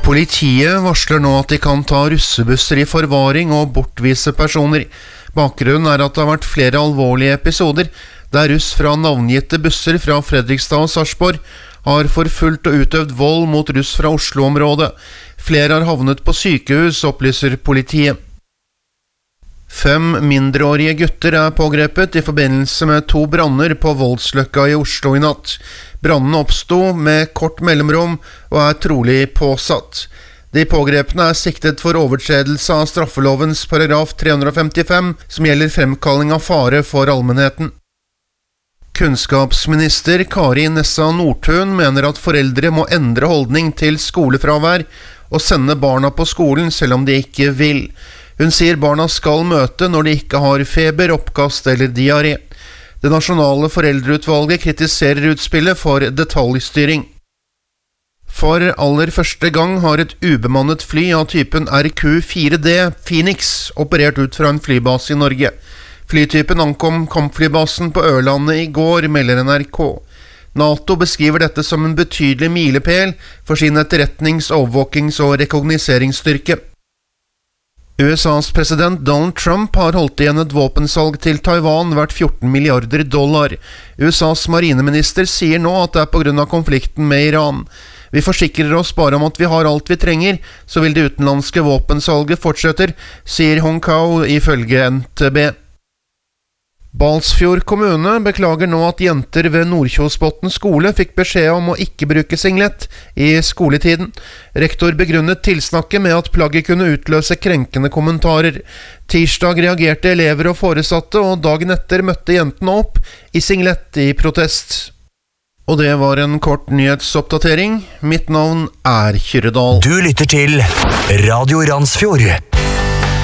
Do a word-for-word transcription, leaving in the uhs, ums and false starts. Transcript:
Politiet varsler nå at de kan ta russebusser i forvaring og bortvise personer. Bakgrunnen er at det har vært flere alvorlige episoder der russ fra navngitte busser fra Fredrikstad og Sarpsborg har forfulgt og utøvd vold mot russ fra Oslo-området. Flere har havnet på sykehus, opplyser politiet. Fem mindreårige gutter er pågrepet i forbindelse med to branner på Voldsløkka i Oslo i natt. Brannene oppstod med kort mellomrom og er trolig påsatt. De pågrepne er siktet for overtredelse av straffelovens paragraf tre hundre femtifem, som gjelder fremkalling av fare for allmennheten. Kunnskapsminister Kari Nessa Nordtun mener at foreldre må endre holdning til skolefravær og sende barna på skolen selv om de ikke vil. Hun sier barna skal møte når de ikke har feber, oppkast eller diaré. Det nasjonale foreldreutvalget kritiserer utspillet for detaljstyring. For aller første gang har et ubemannet fly av typen R Q fire D Phoenix operert ut fra en flybase i Norge. Flytypen ankom kampflybasen på Ørlandet i går, melder N R K. NATO beskriver dette som en betydelig milepæl for sin etterretnings-, overvåkings- og rekognoseringsstyrke. U S A's president Donald Trump har holdt igjen et våpensalg til Taiwan verdt fjorten milliarder dollar. U S A's marineminister sier nå at det er på grunn av konflikten med Iran. Vi forsikrer oss bare om at vi har alt vi trenger, så vil det utenlandske våpensalget fortsetter, sier Hong Kong ifølge N T B. Balsfjord kommune beklager nå at jenter ved Nordkjosbotn skole fikk beskjed om å ikke bruke singlet i skoletiden. Rektor begrunnet tilsnakket med at plagget kunne utløse krenkende kommentarer. Tirsdag reagerte elever og foresatte, og dagen etter møtte jentene opp i singlet i protest. Og det var en kort nyhetsoppdatering. Mitt navn er Kyrre Dahl. Du lytter til Radio Randsfjord.